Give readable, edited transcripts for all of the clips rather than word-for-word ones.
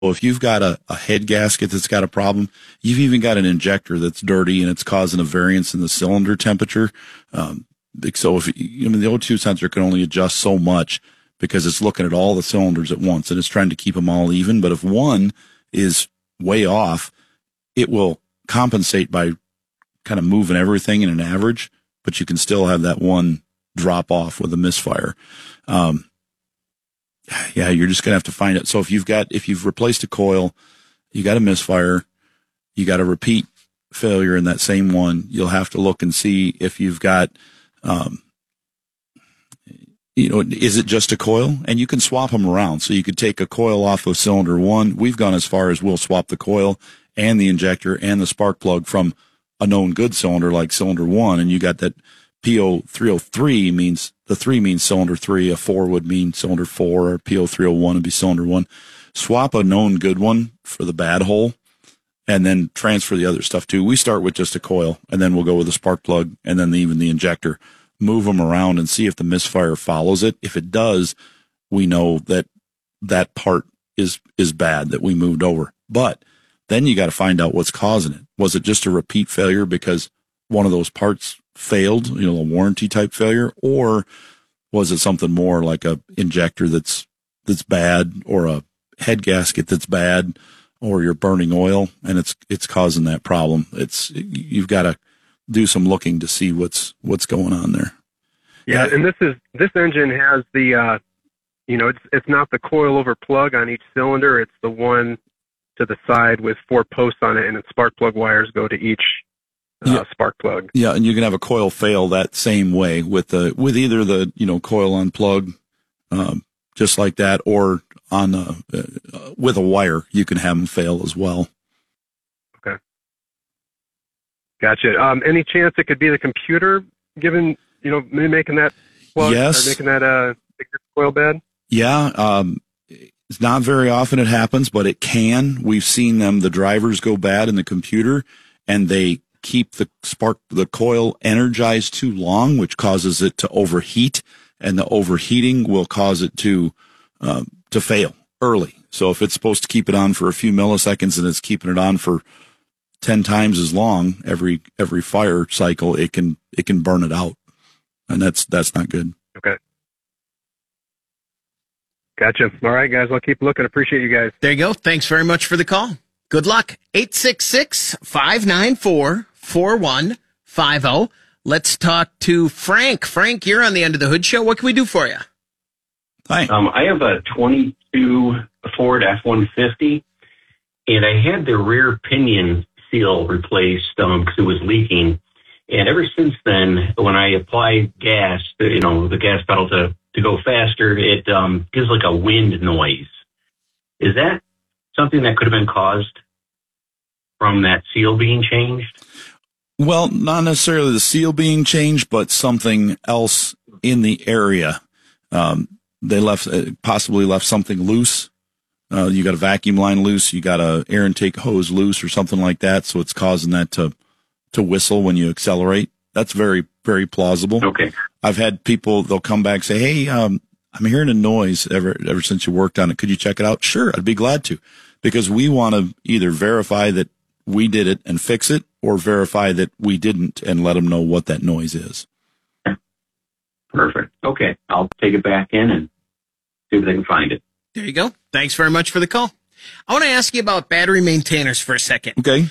if you've got a head gasket that's got a problem, you've even got an injector that's dirty and it's causing a variance in the cylinder temperature. So the O2 sensor can only adjust so much because it's looking at all the cylinders at once and it's trying to keep them all even. But if one is way off, it will compensate by kind of moving everything in an average, but you can still have that one drop off with a misfire. You're just going to have to find it. So if you've replaced a coil, you got a misfire, you got a repeat failure in that same one, you'll have to look and see if you've got, is it just a coil? And you can swap them around. So you could take a coil off of cylinder 1. We've gone as far as we'll swap the coil and the injector and the spark plug from a known good cylinder like cylinder 1. And you got that PO303 means the 3 means cylinder 3, a 4 would mean cylinder 4, or PO301 would be cylinder 1. Swap a known good one for the bad hole and then transfer the other stuff too. We start with just a coil and then we'll go with the spark plug and then even the injector. Move them around and see if the misfire follows it. If it does, we know that that part is bad that we moved over. But then you got to find out what's causing it. Was it just a repeat failure because one of those parts failed, a warranty type failure, or was it something more like a injector that's bad, or a head gasket that's bad, or you're burning oil and it's causing that problem? You've got to do some looking to see what's going on there. Yeah, and this engine has the it's not the coil over plug on each cylinder, it's the one to the side with 4 posts on it, and its spark plug wires go to each spark plug. Yeah, and you can have a coil fail that same way with either the coil on plug, just like that, or on with a wire you can have them fail as well. Okay, gotcha. Any chance it could be the computer given maybe making that plug? Yes, or making that make your coil bad? Yeah, it's not very often it happens, but it can. We've seen the drivers go bad in the computer, and they keep the coil energized too long, which causes it to overheat, and the overheating will cause it to fail early. So if it's supposed to keep it on for a few milliseconds and it's keeping it on for 10 times as long every fire cycle, it can burn it out, and that's not good. Okay. Gotcha. All right, guys. I'll keep looking. Appreciate you guys. There you go. Thanks very much for the call. Good luck. 866-594-4150. Let's talk to Frank. Frank, you're on the End of the Hood Show. What can we do for you? Hi. I have a 22 Ford F-150, and I had the rear pinion seal replaced because it was leaking. And ever since then, when I apply gas, the gas pedal to go faster, it gives like a wind noise. Is that something that could have been caused from that seal being changed? Well, not necessarily the seal being changed, but something else in the area. They possibly left something loose. You got a vacuum line loose, you got a air intake hose loose or something like that. So it's causing that to whistle when you accelerate. That's very, very plausible. Okay. I've had people, they'll come back and say, hey, I'm hearing a noise ever since you worked on it. Could you check it out? Sure, I'd be glad to, because we want to either verify that we did it and fix it, or verify that we didn't and let them know what that noise is. Perfect. Okay. I'll take it back in and see if they can find it. There you go. Thanks very much for the call. I want to ask you about battery maintainers for a second. Okay.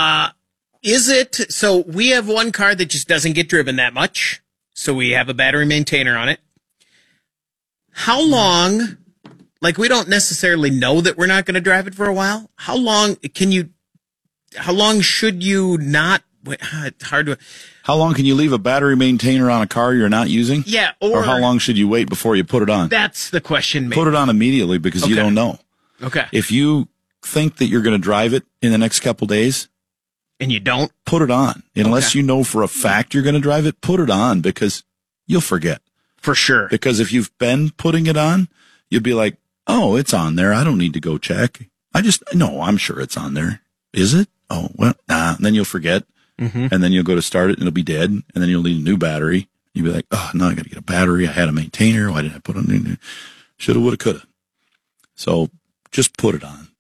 So we have one car that just doesn't get driven that much, so we have a battery maintainer on it. How long, we don't necessarily know that we're not going to drive it for a while. How long should you not, how long can you leave a battery maintainer on a car you're not using? Yeah. Or how long should you wait before you put it on? That's the question. Maybe. Put it on immediately, because you don't know. Okay. If you think that you're going to drive it in the next couple days, and you don't, put it on. Unless you know for a fact you're going to drive it, put it on, because you'll forget. For sure. Because if you've been putting it on, you'll be like, oh, it's on there. I don't need to go check. I'm sure it's on there. Is it? Oh, well, nah. And then you'll forget. Mm-hmm. And then you'll go to start it and it'll be dead. And then you'll need a new battery. You'll be like, oh, now I got to get a battery. I had a maintainer. Why didn't I put it on? Shoulda, woulda, coulda. So just put it on.